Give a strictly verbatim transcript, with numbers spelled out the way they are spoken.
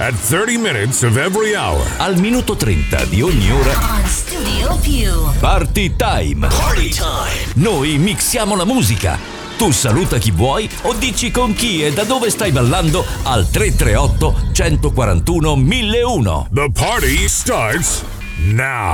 at thirty minutes of every hour. Al minuto trenta di ogni ora. On Studio Più. Party Time. Party time. Noi mixiamo la musica. Tu saluta chi vuoi o dici con chi e da dove stai ballando al tre tre otto, uno quattro uno, mille uno. The party starts now.